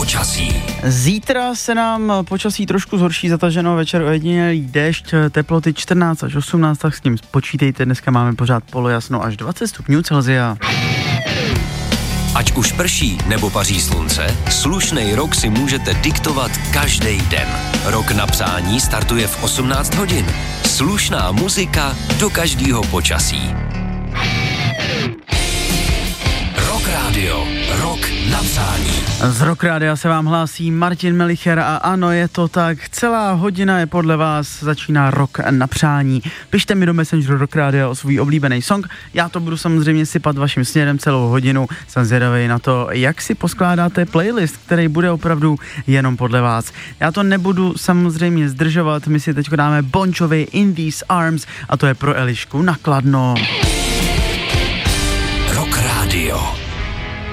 počasí. Zítra se nám počasí trošku zhorší, zataženo, večer ojedinělý déšť, teploty 14 až 18, tak s tím počítejte, dneska máme pořád polojasno až 20 stupňů Celsia. Ať už prší nebo paří slunce, slušnej rok si můžete diktovat každý den. Rok na přání startuje v 18 hodin. Slušná muzika do každého počasí. Rock Radio. Rok na přání. Z Rock Rádia se vám hlásí Martin Melicher a ano, je to tak, celá hodina je podle vás, začíná Rok na přání. Pište mi do Messengeru Rock Rádia o svůj oblíbený song, já to budu samozřejmě sypat vaším směrem celou hodinu, jsem zvědavý na to, jak si poskládáte playlist, který bude opravdu jenom podle vás. Já to nebudu samozřejmě zdržovat, my si teď dáme Bon Jovi In These Arms a to je pro Elišku na Kladno.